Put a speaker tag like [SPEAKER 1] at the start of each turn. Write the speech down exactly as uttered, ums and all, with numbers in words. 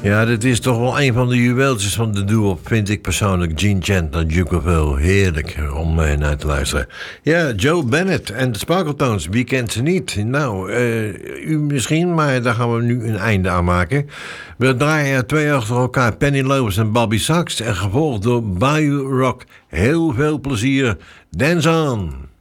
[SPEAKER 1] Ja, dit is toch wel een van de juweeltjes van de duo, vind ik persoonlijk. Gene Chandler, Duke of Earl. Heerlijk om uh, naar te luisteren. Ja, Joe Bennett en de Sparkletones. Wie kent ze niet? Nou, uh, u misschien, maar daar gaan we nu een einde aan maken. We draaien er twee achter elkaar. Penny Lopez en Bobby Sachs. En gevolgd door Bayou Rock. Heel veel plezier. Dance on!